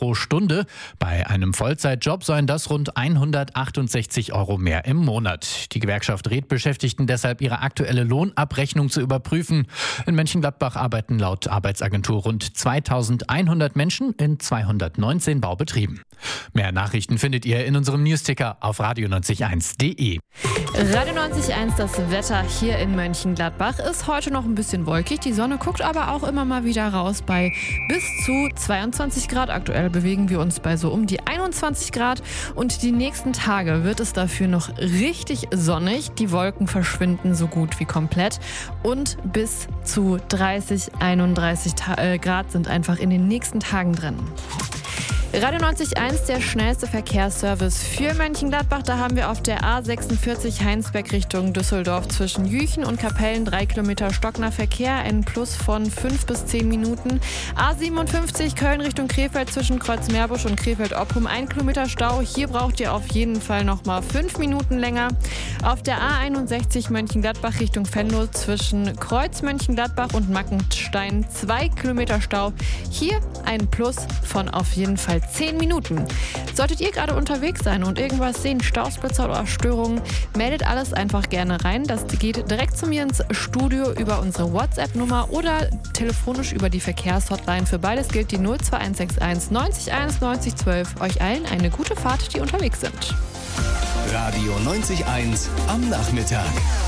pro Stunde. Bei einem Vollzeitjob seien das rund 168 € mehr im Monat. Die Gewerkschaft rät Beschäftigten deshalb, ihre aktuelle Lohnabrechnung zu überprüfen. In Mönchengladbach arbeiten laut Arbeitsagentur rund 2100 Menschen in 219 Baubetrieben. Mehr Nachrichten findet ihr in unserem Newsticker auf radio901.de. Radio 90.1, das Wetter hier in Mönchengladbach ist heute noch ein bisschen wolkig. Die Sonne guckt aber auch immer mal wieder raus bei bis zu 22 Grad. Aktuell bewegen wir uns bei so um die 21 Grad. Und die nächsten Tage wird es dafür noch richtig sonnig. Die Wolken verschwinden so gut wie komplett. Und bis zu 30, 31 Grad sind einfach in den nächsten Tagen drin. Radio 90.1, der schnellste Verkehrsservice für Mönchengladbach. Da haben wir auf der A46 Heinsberg Richtung Düsseldorf zwischen Jüchen und Kapellen 3 Kilometer stockender Verkehr, ein Plus von 5 bis 10 Minuten. A57 Köln Richtung Krefeld zwischen Kreuzmeerbusch und Krefeld-Oppum 1 Kilometer Stau. Hier braucht ihr auf jeden Fall nochmal 5 Minuten länger. Auf der A61 Mönchengladbach Richtung Venlo zwischen Kreuz Mönchengladbach und Mackenstein 2 Kilometer Stau. Hier ein Plus von auf jeden Fall 10 Minuten. Solltet ihr gerade unterwegs sein und irgendwas sehen, Stausblitzer oder Störungen, meldet alles einfach gerne rein. Das geht direkt zu mir ins Studio über unsere WhatsApp-Nummer oder telefonisch über die Verkehrshotline. Für beides gilt die 02161 90 1 90 12. Euch allen eine gute Fahrt, die unterwegs sind. Radio 90.1 am Nachmittag.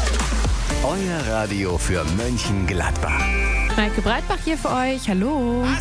Euer Radio für Mönchengladbach. Maike Breitbach hier für euch. Hallo.